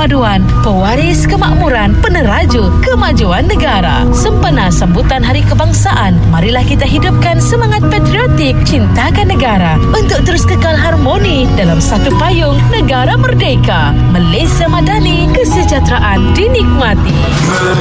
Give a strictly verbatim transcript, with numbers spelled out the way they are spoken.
perpaduan, pewaris kemakmuran, peneraju kemajuan negara. Sempena sambutan Hari Kebangsaan, marilah kita hidupkan semangat patriotik, cintakan negara untuk terus kekal harmoni dalam satu payung negara merdeka. Malaysia Madani, kesejahteraan dinikmati.